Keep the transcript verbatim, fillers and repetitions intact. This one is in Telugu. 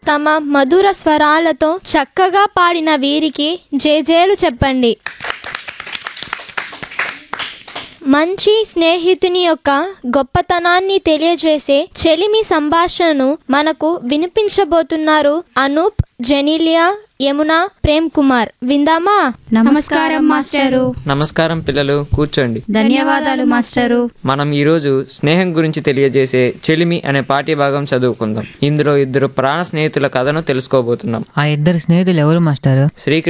తమ మధుర స్వరాలతో చక్కగా పాడిన వీరికి జేజేలు చెప్పండి. మంచి స్నేహితుని యొక్క గొప్పతనాన్ని తెలియజేసే చెలిమి సంభాషణను మనకు వినిపించబోతున్నారు అనూప్, జెనీలియా, యమున, ప్రేమ్ కుమార్. విందామా? నమస్కారం మాస్టరు. నమస్కారం పిల్లలు, కూర్చోండి. ధన్యవాదాలు మాస్టరు. మనం ఈరోజు స్నేహం గురించి తెలియజేసే చెలిమి అనే పాఠ్యభాగం చదువుకుందాం. ఇందులో ఇద్దరు ప్రాణ స్నేహితుల కథను తెలుసుకోబోతున్నాం. ఆ ఇద్దరు స్నేహితులు ఎవరు మాస్టారు? శ్రీ